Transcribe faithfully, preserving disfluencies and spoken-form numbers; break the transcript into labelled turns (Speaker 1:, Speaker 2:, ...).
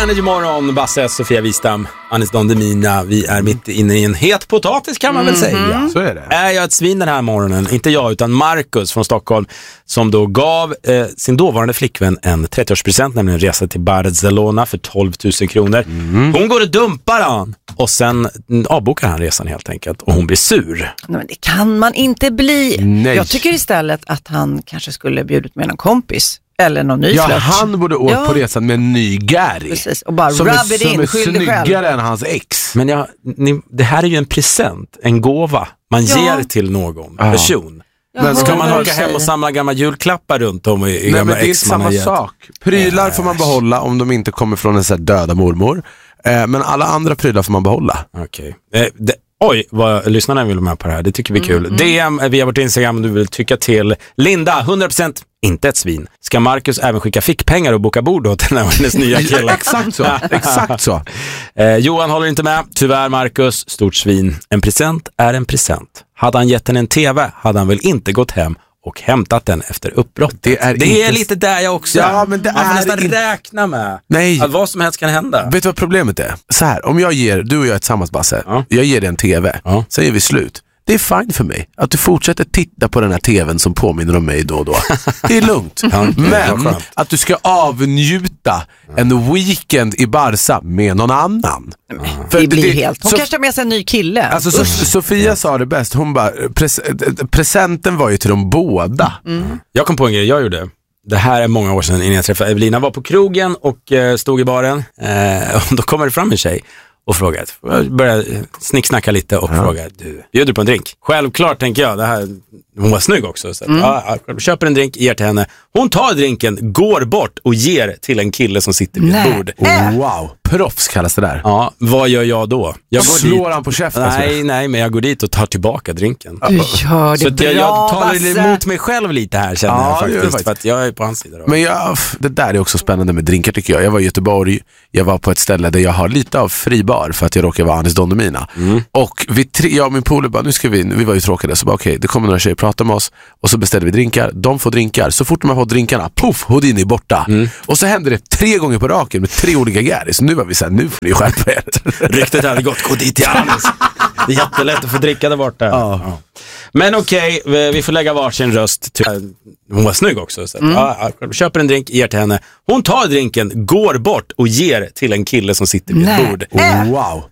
Speaker 1: Energy Morgon, Basse, Sofia Wistam, Anis Don Demina. Vi är mitt inne i en het potatis kan man väl säga.
Speaker 2: Mm-hmm. Så är det.
Speaker 1: Är jag ett svin den här morgonen? Inte jag utan Marcus från Stockholm som då gav eh, sin dåvarande flickvän en trettioårspresent, nämligen en resa till Barcelona för tolv tusen kronor. Mm. Hon går och dumpar han och sen avbokar han resan helt enkelt och hon blir sur.
Speaker 3: Nej, men det kan man inte bli.
Speaker 2: Nej.
Speaker 3: Jag tycker istället att han kanske skulle bjudit med någon kompis. Eller någon ny
Speaker 2: Ja,
Speaker 3: flört.
Speaker 2: han borde åka
Speaker 3: ja.
Speaker 2: på resan med en ny Gary.
Speaker 3: Precis, och bara
Speaker 2: som
Speaker 3: rub
Speaker 2: är,
Speaker 3: it in,
Speaker 2: som är
Speaker 3: skyll dig själv.
Speaker 2: snyggare än hans ex.
Speaker 1: Men jag, ni, det här är ju en present, en gåva man
Speaker 3: Ja.
Speaker 1: ger till någon
Speaker 2: Ja.
Speaker 1: person.
Speaker 3: Jag
Speaker 1: Men ska
Speaker 3: hör
Speaker 1: man
Speaker 3: vad
Speaker 1: åka
Speaker 3: du
Speaker 1: hem och
Speaker 3: säger.
Speaker 1: samla gamla julklappar runt om i, i
Speaker 2: Nej,
Speaker 1: gamla
Speaker 2: men det är inte
Speaker 1: ex man har
Speaker 2: samma
Speaker 1: gett?
Speaker 2: sak. Prylar får man behålla om de inte kommer från en så här döda mormor. Eh, men alla andra prylar får man behålla.
Speaker 1: Okej. Eh, det- Oj, vad lyssnarna vill med på det här. Det tycker vi är kul. Mm, mm. D M via vårt Instagram om du vill tycka till. Linda, hundra procent inte ett svin. Ska Marcus även skicka fickpengar och boka bord åt den här hennes nya kille?
Speaker 2: Exakt så, exakt så.
Speaker 1: Eh, Johan håller inte med. Tyvärr Marcus, stort svin. En present är en present. Hade han gett henne en tv hade han väl inte gått hem och hämtat den efter uppbrott. Det är, det
Speaker 2: inte...
Speaker 1: är lite där jag också.
Speaker 2: Ja, men det
Speaker 1: man får
Speaker 2: är
Speaker 1: nästan
Speaker 2: inte...
Speaker 1: räkna med
Speaker 2: Nej.
Speaker 1: att vad som helst kan hända.
Speaker 2: Vet du vad problemet är? Så här, om jag ger, du och jag är tillsammans Basse,
Speaker 1: Ja.
Speaker 2: jag ger dig en tv,
Speaker 1: Ja.
Speaker 2: sen gör vi slut. Det är fine för mig att du fortsätter titta på den här tvn som påminner om mig då och då. Det är lugnt.
Speaker 1: Ja, det var
Speaker 2: Men
Speaker 1: skönt.
Speaker 2: att du ska avnjuta en weekend i Barca med någon annan. För
Speaker 3: Det blir
Speaker 2: det-
Speaker 3: helt. Hon
Speaker 2: så-
Speaker 3: kanske har med sig en ny kille.
Speaker 2: Alltså so- Sofia sa det bäst. Hon bara, pres- presenten var ju till de båda.
Speaker 3: Mm.
Speaker 1: Jag kom på en grej jag gjorde. Det här är många år sedan innan jag träffade Evelina. Var på krogen och eh, stod i baren. Eh, och då kommer det fram en tjej och frågar. Jag började snicksnacka lite och ja. frågar. Du, bjuder du på en drink? Självklart tänker jag. Det här, hon var snygg också. Så att, mm. ja, jag köper en drink, ger till henne. Hon tar drinken, går bort och ger till en kille som sitter vid ett bord.
Speaker 2: Oh, wow, proffs kallas det där.
Speaker 1: Ja, vad gör jag då? Jag går
Speaker 2: Slår
Speaker 1: dit.
Speaker 2: han på käften?
Speaker 1: Nej, nej, men jag går dit och tar tillbaka drinken.
Speaker 3: Du gör det
Speaker 1: Så att
Speaker 3: bra,
Speaker 1: jag, jag talar
Speaker 3: Basse.
Speaker 1: emot mig själv lite här känner
Speaker 2: Ja,
Speaker 1: jag
Speaker 2: det gör
Speaker 1: faktiskt,
Speaker 2: det
Speaker 1: för att jag är på hans sida då.
Speaker 2: Men jag, det där är också spännande med drinkar tycker jag. Jag var i Göteborg, jag var på ett ställe där jag har lite av fribar för att jag råkar vara Anis Don Demina. Mm. Och vi tre, jag och min polare bara, nu ska vi, vi var ju tråkade, så bara okej, okay, det kommer några tjejer prata med oss och så beställer vi drinkar, de får drinkar, så fort de har fått drinkarna, puff, Houdini är borta. Mm. Och så händer det tre gånger på raken med tre olika Garys. Nu var vi såhär, nu får ni skärpa er.
Speaker 1: Ryktet hade gått, gå dit till Anis. Det är jättelätt att få dricka där borta. Ja. Ja. Men okej, okay, vi får lägga varsin röst till... Hon var snygg också. Så att, mm. ja, jag köper en drink, ger till henne. Hon tar drinken, går bort och ger till en kille som sitter vid ett bord.
Speaker 2: Oh, wow.